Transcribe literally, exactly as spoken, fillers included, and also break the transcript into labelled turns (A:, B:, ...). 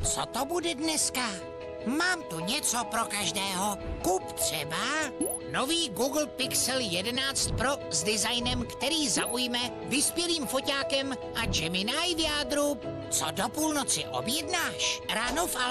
A: Co to bude dneska? Mám tu něco pro každého. Kup třeba nový Google Pixel jedenáct Pro s designem, který zaujme vyspělým foťákem a Gemini v jádru. Co do půlnoci objednáš? Ráno v